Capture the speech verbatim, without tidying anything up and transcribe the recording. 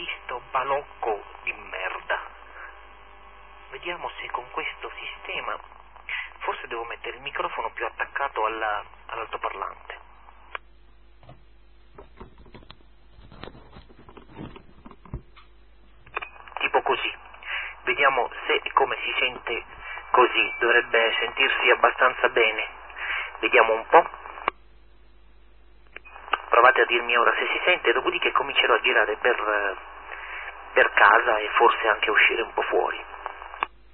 di sto balocco di merda. Vediamo se con questo sistema, forse devo mettere il microfono più attaccato alla, all'altoparlante. Tipo così. Vediamo se e come si sente così. Dovrebbe sentirsi abbastanza bene. Vediamo un po'. Provate a dirmi ora se si sente, dopodiché comincerò a girare per, per casa e forse anche a uscire un po' fuori.